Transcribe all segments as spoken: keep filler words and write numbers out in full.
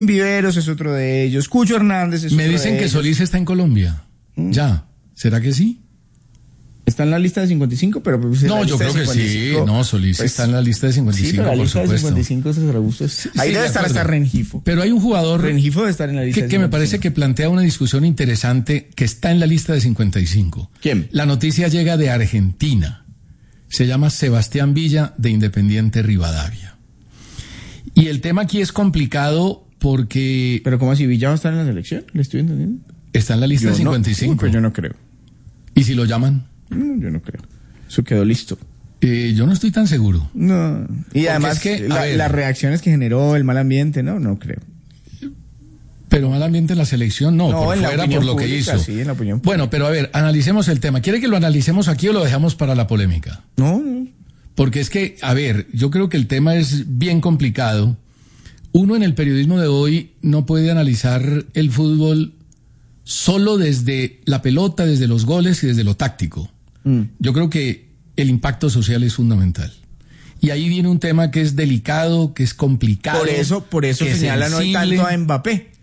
Viveros es otro de ellos, Cucho Hernández es Me otro dicen de que ellos. Solís está en Colombia. ¿Mm? Ya. ¿Será que sí? Está en la lista de cincuenta y cinco, pero pues no, yo creo que sí. No, Solís pues, está en la lista de cincuenta y cinco, sí, pero la por lista supuesto. de cincuenta y cinco se Augusto. Sí, ahí sí, debe de estar hasta Rengifo. Pero hay un jugador Rengifo debe estar en la lista que, de que me parece que plantea una discusión interesante que está en la lista de cincuenta y cinco. ¿Quién? La noticia llega de Argentina. Se llama Sebastián Villa, de Independiente Rivadavia. Y el tema aquí es complicado porque... ¿Pero cómo así? ¿Villa va a estar en la selección? ¿Le estoy entendiendo? Está en la lista yo de cincuenta y cinco. No, pero yo no creo. ¿Y si lo llaman? No, yo no creo. Eso quedó listo. Eh, yo no estoy tan seguro. No. Y porque además es que la, las reacciones que generó el mal ambiente, no, no creo. Pero mal ambiente en la selección, no, no por fuera por lo pública, que hizo. Sí, en la opinión bueno, pero a ver, analicemos el tema. ¿Quiere que lo analicemos aquí o lo dejamos para la polémica? No, no. Porque es que, a ver, yo creo que el tema es bien complicado. Uno en el periodismo de hoy no puede analizar el fútbol solo desde la pelota, desde los goles y desde lo táctico. Mm. Yo creo que el impacto social es fundamental. Y ahí viene un tema que es delicado, que es complicado. Por eso, por eso señalan hoy tanto a Mbappé,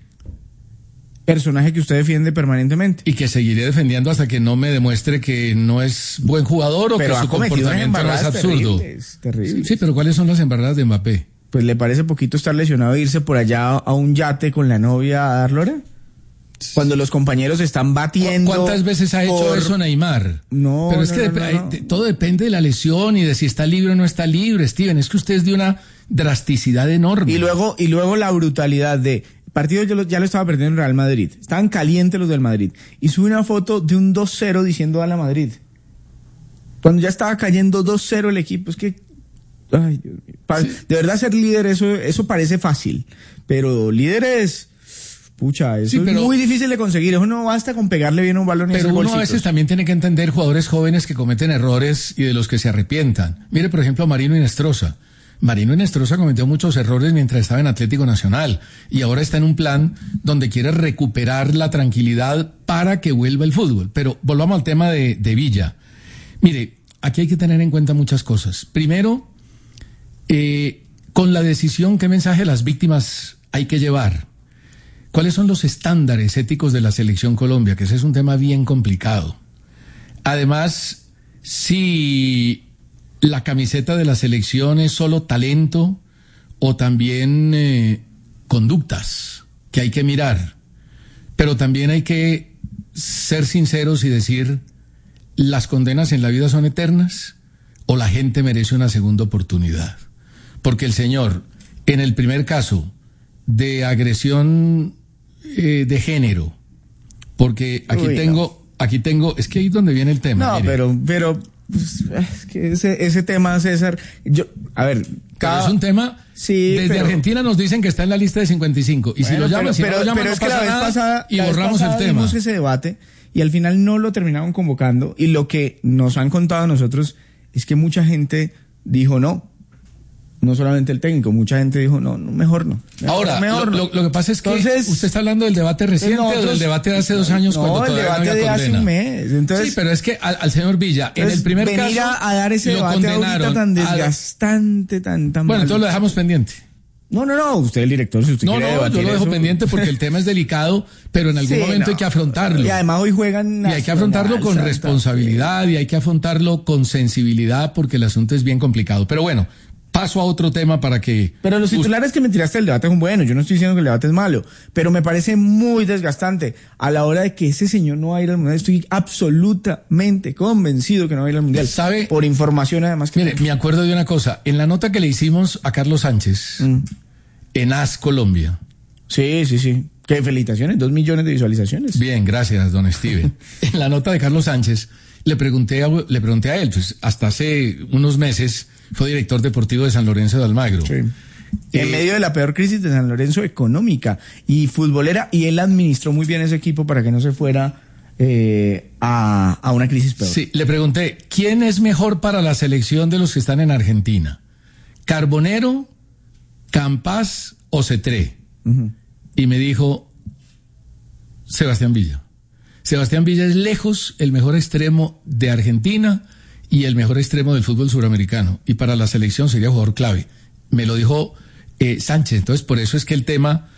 personaje que usted defiende permanentemente. Y que seguiré defendiendo hasta que no me demuestre que no es buen jugador o pero que su comportamiento no es absurdo. Terribles, terribles. Sí, pero ¿cuáles son las embarradas de Mbappé? Pues le parece poquito estar lesionado e irse por allá a un yate con la novia a dar lora. Cuando los compañeros están batiendo. ¿Cuántas veces ha hecho por... eso Neymar? No, Pero es no, que no, de, no, no. todo depende de la lesión y de si está libre o no está libre, Steven. Es que usted es de una drasticidad enorme. Y luego, y luego la brutalidad de partido ya lo, ya lo estaba perdiendo el Real Madrid. Estaban calientes los del Madrid. Y sube una foto de un dos cero diciendo a la Madrid. Cuando ya estaba cayendo dos cero el equipo, es que ay, Dios mío. Pa- sí. De verdad ser líder, eso, eso parece fácil. Pero líder es... Pucha, eso sí, pero, es muy difícil de conseguir. Eso no basta con pegarle bien un balón y pero hacer uno golcitos. A veces también tiene que entender jugadores jóvenes que cometen errores y de los que se arrepientan. Mire, por ejemplo, a Marino Inestrosa. Marino Inestrosa cometió muchos errores mientras estaba en Atlético Nacional y ahora está en un plan donde quiere recuperar la tranquilidad para que vuelva el fútbol. Pero volvamos al tema de, de Villa. Mire, aquí hay que tener en cuenta muchas cosas. Primero, eh, con la decisión, ¿qué mensaje a las víctimas hay que llevar? ¿Cuáles son los estándares éticos de la Selección Colombia? Que ese es un tema bien complicado. Además, si la camiseta de la selección es solo talento o también eh, conductas que hay que mirar. Pero también hay que ser sinceros y decir, ¿las condenas en la vida son eternas o la gente merece una segunda oportunidad? Porque el señor, en el primer caso de agresión eh, de género, porque aquí Uy, tengo, no. aquí tengo, es que ahí es donde viene el tema. No, mire. pero, pero, pues, es que ese, ese tema, César, yo, a ver, cada... es un tema, sí, desde pero... Argentina nos dicen que está en la lista de cincuenta y cinco, y bueno, si lo llaman, pero, si pero, no lo llaman, pero no es que la vez pasada, y la borramos vez el tema. Vimos ese debate, y al final no lo terminaron convocando, y lo que nos han contado a nosotros es que mucha gente dijo no. No solamente el técnico, mucha gente dijo, no, no mejor no. Mejor, Ahora, mejor lo, no. lo, lo que pasa es que entonces, usted está hablando del debate reciente nosotros, o del debate de hace dos años no, cuando todavía no había condena. El debate de hace un mes. Entonces, sí, pero es que al, al señor Villa, en el primer venir caso, a, a dar ese debate ahorita tan desgastante, a... tan, tan Bueno, mal. entonces lo dejamos pendiente. No, no, no, usted es el director, si usted no, quiere No, no, yo lo dejo eso... pendiente porque el tema es delicado, pero en algún sí, momento no. hay que afrontarlo. Y además hoy juegan... Y hay que afrontarlo con responsabilidad y hay que afrontarlo con sensibilidad porque el asunto es bien complicado. Pero bueno, paso a otro tema para que... Pero los titulares que me tiraste del debate son buenos, yo no estoy diciendo que el debate es malo, pero me parece muy desgastante a la hora de que ese señor no va a ir al Mundial. Estoy absolutamente convencido que no va a ir al Mundial. ¿Sabe? Por información además que... Mire, me acuerdo de una cosa, en la nota que le hicimos a Carlos Sánchez, mm. en A S Colombia. Sí, sí, sí. ¿Qué felicitaciones? Dos millones de visualizaciones. Bien, gracias, don Steven. En la nota de Carlos Sánchez le pregunté a, le pregunté a él, pues hasta hace unos meses fue director deportivo de San Lorenzo de Almagro. Sí. Eh, en medio de la peor crisis de San Lorenzo económica y futbolera, y él administró muy bien ese equipo para que no se fuera eh, a, a una crisis peor. Sí, le pregunté, ¿quién es mejor para la selección de los que están en Argentina? ¿Carbonero, Campas o Cetré? Uh-huh. Y me dijo, Sebastián Villa. Sebastián Villa es lejos el mejor extremo de Argentina y el mejor extremo del fútbol suramericano. Y para la selección sería jugador clave. Me lo dijo eh, Sánchez. Entonces, por eso es que el tema